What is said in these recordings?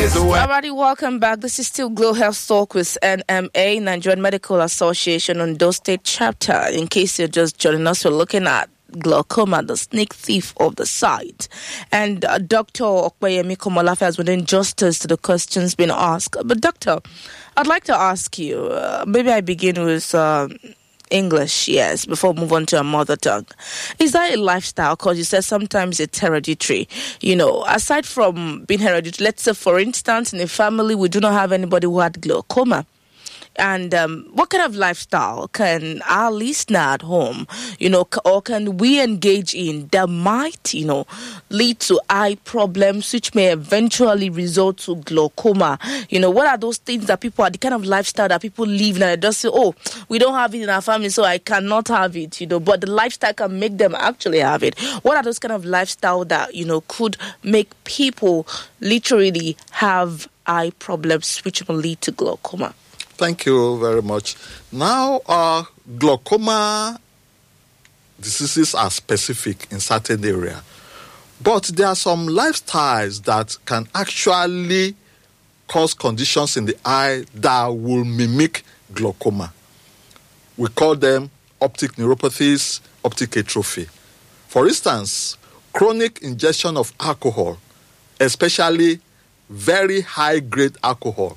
is away. Alrighty, welcome back. This is still Glow Health Talk with NMA, Nigerian Medical Association, Ondo State Chapter. In case you're just joining us, we're looking at glaucoma, the sneak thief of the sight. And Dr. Okpeyemi Komolafe has been doing justice to the questions being asked. But Doctor, I'd like to ask you, maybe I begin with English, yes, before we move on to our mother tongue. Is that a lifestyle? Because you said sometimes it's hereditary. You know, aside from being hereditary, let's say, for instance, in a family, we do not have anybody who had glaucoma. And what kind of lifestyle can our listener at home, you know, or can we engage in that might, you know, lead to eye problems, which may eventually result to glaucoma? You know, what are those things that people are, the kind of lifestyle that people live and they just say, oh, we don't have it in our family, so I cannot have it, you know, but the lifestyle can make them actually have it. What are those kind of lifestyle that, you know, could make people literally have eye problems, which will lead to glaucoma? Thank you very much. Now, glaucoma diseases are specific in certain area, but there are some lifestyles that can actually cause conditions in the eye that will mimic glaucoma. We call them optic neuropathies, optic atrophy. For instance, chronic ingestion of alcohol, especially very high-grade alcohol,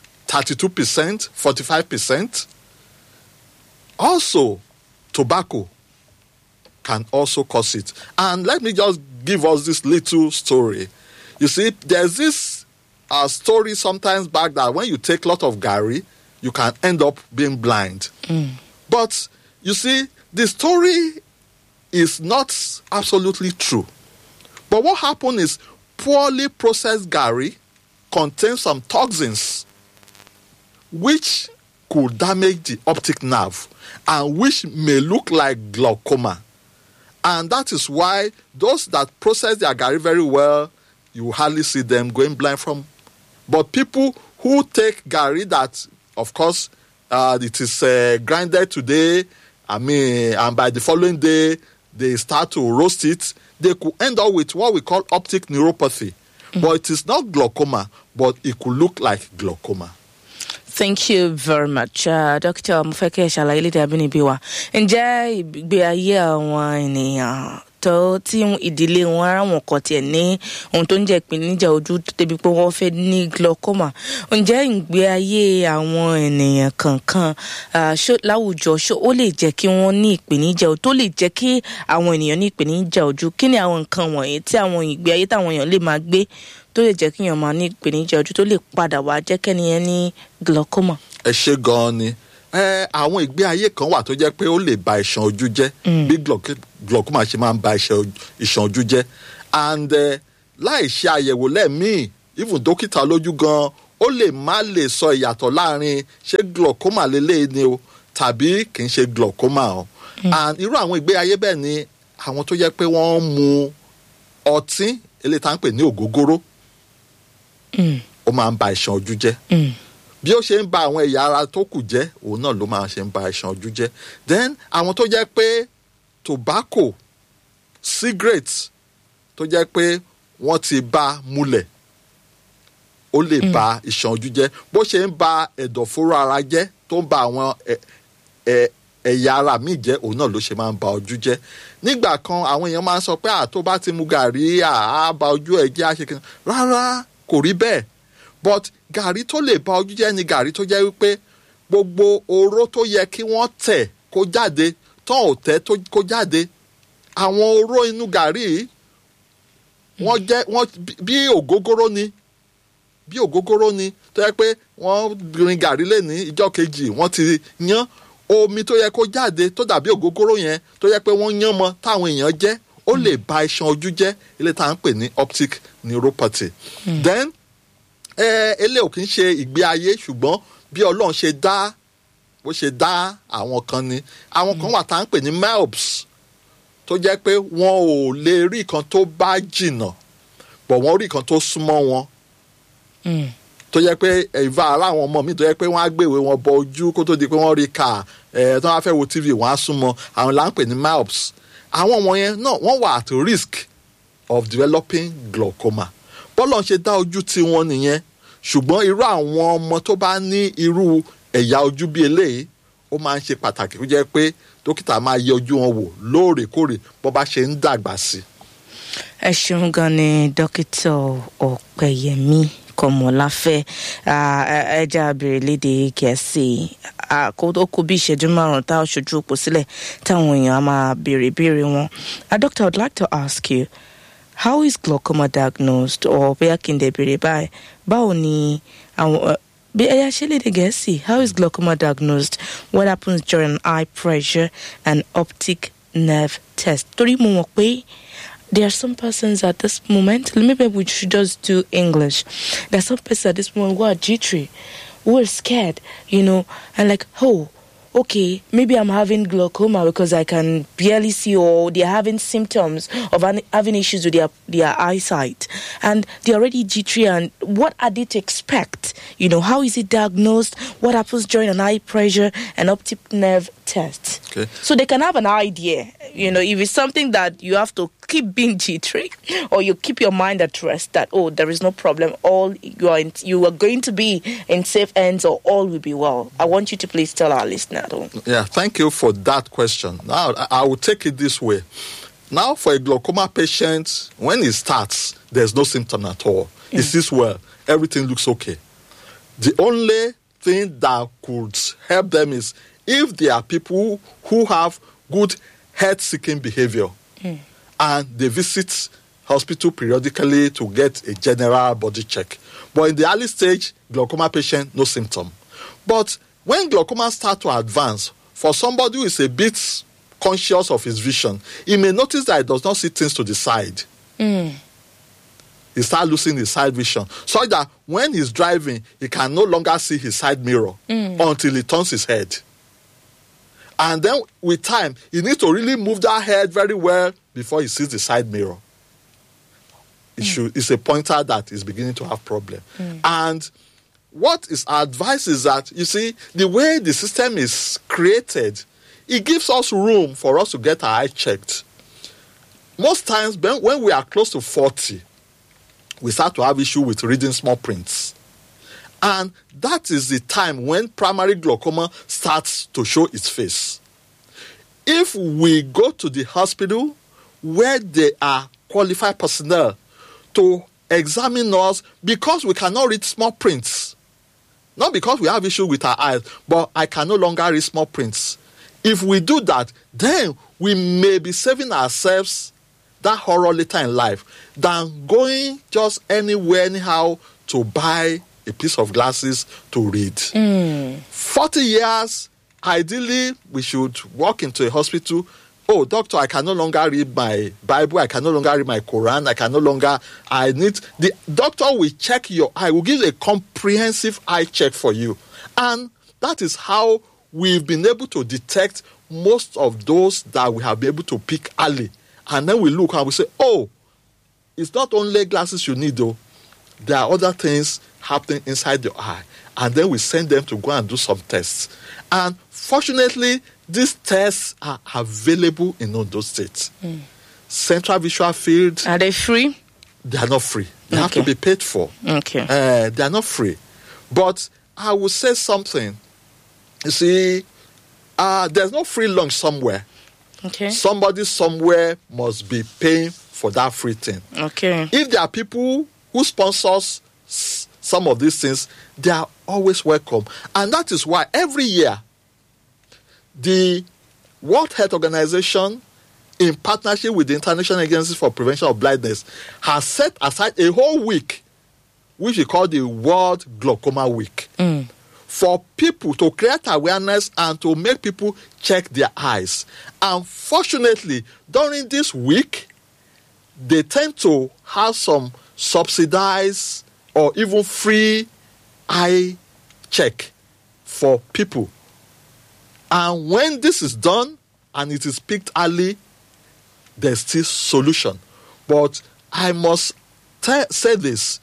32%, 45%. Also, tobacco can also cause it. And let me just give us this little story. You see, there's this story sometimes back that when you take a lot of Gary, you can end up being blind. But you see, the story is not absolutely true. But what happened is poorly processed Gary contains some toxins which could damage the optic nerve and which may look like glaucoma. And that is why those that process their Gary very well, you hardly see them going blind from. But people who take Gary that, of course, it is grinded today, and by the following day, they start to roast it, they could end up with what we call optic neuropathy. But it is not glaucoma, but it could look like glaucoma. Thank you very much, Dr. Mufeke Shalaili Dabinibiwa. Ǹjẹ́ ìgbé ayé àwọn ènìyàn tó tí ìdílé wọn ara wọn kò tiẹ̀ ní ohun tó ń jẹ́ ìpèníjà ojú débi pé wọ́n fẹ́ ní glaucoma. Ǹjẹ́ ìgbé ayé àwọn ènìyàn kankan láwùjọ ó lè jẹ́ kí wọ́n ní ìpèníjà ojú, tó lè jẹ́ kí àwọn ènìyàn ní ìpèníjà ojú? Kí ni àwọn nǹkan wọ̀nyí tí àwọn ìgbé ayé táwọn èèyàn lè máa gbé tó lè jẹ́ kí èèyàn máa ní ìpèníjà ojú tó lè padà wá jẹ́ kẹ́niyẹn ní glaucoma? Ẹ ṣé gan ni. Àwọn ìgbé ayé kan wà tó jẹ́ pé ó lè ba iṣan ojú jẹ́, bí glaucoma ṣe máa ń ba iṣan ojú jẹ́. And láì ṣe àyẹ̀wò lẹ́ẹ̀míì, even dókítà lójú gan, ó lè má lè sọ ìyàtọ̀ láàrin ṣé glaucoma lélẹ́yìí ni o tàbí kì í ṣe glaucoma o. And irú àwọn ìgbé ayé bẹ́ẹ̀ ni àwọn tó jẹ́ pé wọ́n mu ọtí eléyìí tá ń pè ní ògógóró, ó máa ń ba iṣan ojú jẹ́. Bí ó ṣe ń ba àwọn ẹ̀yà ara tó kù jẹ́, òun náà ló máa ṣe ń ba iṣan ojú jẹ́. Then àwọn tó jẹ́ pé tobacco, cigarette, tó jẹ́ pé wọ́n ti bá múlẹ̀, ó lè ba iṣan ojú jẹ́. Bó ṣe ń ba ẹ̀dọ̀fóró ara jẹ́, tó ń ba àwọn ẹ̀yà ara míì jẹ́, òun náà ló ṣe máa ń ba ojú jẹ́. Nígbà kan àwọn èèyàn máa ń sọ pé tó bá ti mu gàrí á ba ojú ẹ̀ jẹ́ àṣekínà. Rárá, kò rí bẹ́ẹ̀. But gàrí tó lè ba ojú jẹ́ ni gàrí tó jẹ́ wípé gbogbo oró tó yẹ kí wọ́n tẹ̀ kó jáde tán ò tẹ́ kó jáde. Àwọn oró inú gàrí wọ́n bí ògógóró ni tó yẹ pé wọ́n rin gàrí lẹ́ni ìjọ́ kejì wọ́n ti yán omi tó yẹ kó jáde tó dàbí ògógóró yẹn tó yẹ pé wọ́n yán mọ́ táwọn èèyàn jẹ́, ó lè ba iṣan ojú jẹ́, ilé tá à ń pè ní optic neuropathy. Then eléyìí ò kì í ṣe ìgbé ayé, ṣùgbọ́n bí Ọlọ́run ṣe dá bó ṣe dá àwọn kan ni. Àwọn kan wà tá à ń pè ní myopes tó jẹ́ pé wọn ò lè rí nǹkan tó bá jìnnà, bọ̀ wọ́n rí nǹkan tó súnmọ́ wọn. Tó jẹ́ pé ìfà ara àwọn ọmọ mi tó jẹ́ pé wọ́n á gbèwé wọn bọ ojú kó tó di pé wọ́n rí ká tó wọ́n á fẹ́ wo TV wọ́n á súnmọ́, àwọn là ń pè ní myopes. Àwọn wọ̀nyẹn náà wọ́n wà at risk of developing glaucoma. bọ́lọ̀ ń ṣe dá ojú tí wọ́n nìyẹn ṣùgbọ́n irú àwọn ọmọ tó bá ní irú ẹ̀yà ojú bí eléyìí ó máa ń ṣe pàtàkì ó jẹ́ pé dókítà máa yẹ ojú wọn wò lóòrèkóòrè bó bá ṣe ń dàgbà sí. ẹ ṣeun gan ni dókítà Ọpẹ́yẹmí Kọ́mọláfẹ́ ẹja àbẹ̀rẹ̀ lédè Gẹ̀ẹ́sì ó kù bí ìṣẹ́jú márùn-ún tá a ṣojú òpó sílẹ̀ táwọn èèyàn á máa béèrè wọn. Doctor, I'd like to ask you, how is glaucoma diagnosed? Or bóyá kí n dẹ̀ béèrè báyìí báwo ni àwọn bí ẹ̀yà ṣe lédè Gẹ̀ẹ́sì, how is glaucoma diagnosed? What happens during eye pressure and optic nerve test? Torí mo mọ̀ pé there are some persons at this moment, maybe we should just do English. There are some persons at this moment who are jittery, who are scared, and like, oh, okay, maybe I'm having glaucoma because I can barely see, or they're having symptoms of having issues with their eyesight. And they're already jittery, and what are they to expect? How is it diagnosed? What happens during an eye pressure and optic nerve test? Okay. So they can have an idea, if it's something that you have to keep being jittery, or you keep your mind at rest that, oh, there is no problem, you are going to be in safe hands, or all will be well. I want you to please tell our listener. Yeah, thank you for that question. Now, I will take it this way. Now, for a glaucoma patient, when it starts, there's no symptom at all. It sees well. Everything looks okay. The only thing that could help them is if there are people who have good health-seeking behavior and they visit hospital periodically to get a general body check. But in the early stage, glaucoma patient, no symptom. But when glaucoma starts to advance, for somebody who is a bit conscious of his vision, he may notice that he does not see things to the side. He starts losing his side vision, so that when he's driving, he can no longer see his side mirror until he turns his head. And then with time, he needs to really move that head very well before he sees the side mirror. It's a pointer that is beginning to have problem. And what is our advice is that, you see, the way the system is created, it gives us room for us to get our eye checked. Most times, when we are close to 40, we start to have issue with reading small prints. And that is the time when primary glaucoma starts to show its face. If we go to the hospital where there are qualified personnel to examine us, because we cannot read small prints, not because we have issue with our eyes, but I can no longer read small prints. If we do that, then we may be saving ourselves that horror later in life than going just anywhere, anyhow, to buy a piece of glasses to read. 40 years, ideally, we should walk into a hospital. Oh, doctor, I can no longer read my Bible. I can no longer read my Quran. The doctor will check your eye, will give a comprehensive eye check for you. And that is how we've been able to detect most of those that we have been able to pick early. And then we look and we say, oh, it's not only glasses you need, though. There are other things happening inside your eye. And then we send them to go and do some tests. And fortunately, these tests are available in Ondo State. Central Visual Field. Are they free? They are not free. They have to be paid for. Okay. They are not free. But I will say something. You see, there's no free lunch somewhere. Okay. Somebody somewhere must be paying for that free thing. Okay. If there are people who sponsors some of these things, they are always welcome. And that is why every year, the World Health Organization, in partnership with the International Agency for Prevention of Blindness, has set aside a whole week, which we call the World Glaucoma Week, for people to create awareness and to make people check their eyes. Unfortunately, during this week, they tend to have some subsidized or even free eye check for people. And when this is done and it is picked early, there's still solution. But I must say this.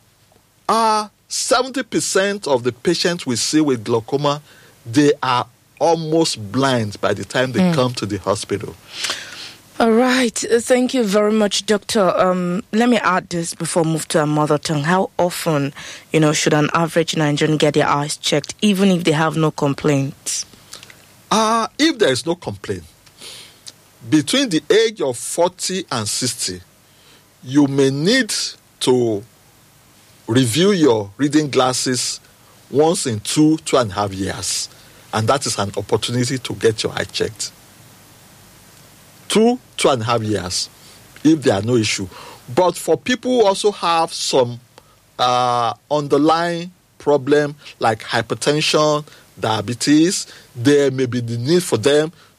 70% of the patients we see with glaucoma, they are almost blind by the time they come to the hospital. All right. Thank you very much, Doctor. Let me add this before we move to our mother tongue. How often, should an average Nigerian get their eyes checked, even if they have no complaints? If there is no complaint, between the age of 40 and 60, you may need to review your reading glasses once in 2.5 years. And that is an opportunity to get your eye checked. 2.5 years, if there are no issue. But for people who also have some underlying problem like hypertension, diabetes, there may be the need for them